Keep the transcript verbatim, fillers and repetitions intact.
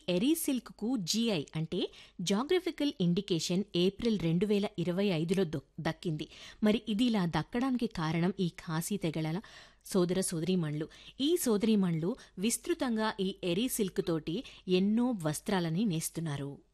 ఎరీ సిల్క్కు GI అంటే geographical indication April రెండు వేల ఇరవై ఐదులో దక్కింది. మరి ఇది ఇలా దక్కడానికి కారణం ఈ ఖాసీ తెగల సోదర సోదరీమణులు. ఈ సోదరీమణులు విస్తృతంగా ఈ ఎరీ సిల్క్ తోటి ఎన్నో వస్త్రాలని నేస్తున్నారు.